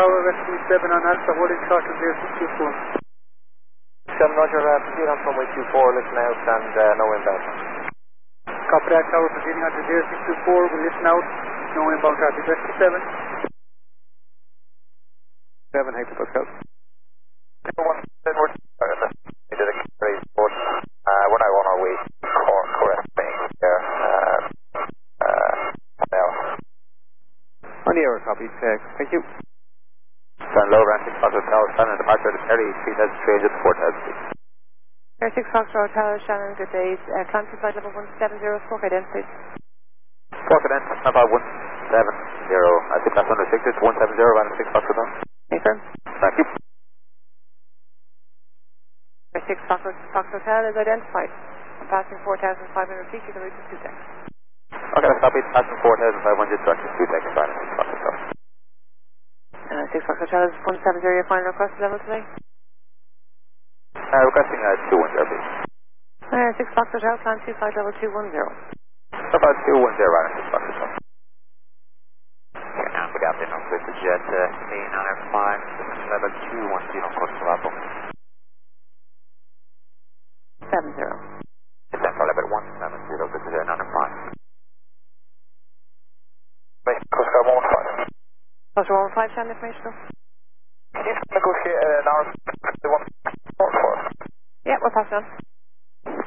Tower, rescue 7 on Alpha, holding short of 0624. 7 Roger, proceed on runway 24, listen out and no inbound. Copy that, Tower, proceeding on to 0624, we'll listen out, no inbound traffic, rescue 7. 7, Hector Pascal. We're now on our way correct thing there. On the air, copy, thank you. Stand low, Ranting Fox Hotel, Shannon, departure at 30, 3000 at 4000. Air 6 Fox Hotel, Shannon, good day. Climb to flight level 170, Squawk identity. Squawk identity, about 170. I think that's under 6, it's 170, Ranting 6 Fox Hotel. Confirm. Thank you. Air 6 Fox Hotel is identified. I'm passing 4,500 feet to the route of 2 seconds. Okay, that's copy, passing 4,500, direction 2 seconds, Ranting 6 Fox Hotel. 6 Fox Hotel is 170, your final request level today? Requesting 210, please. 6 Fox Hotel, climb to flight level 210. About 210, Ranting 6 Fox Hotel. Okay, now we got the number to jet A905, level 210, course to Apple. 70. Descent for level 170, this is A905. Wait, course to 115. Course to 115, Shannon information. Can you negotiate an hour for us? Yeah, we'll pass it on.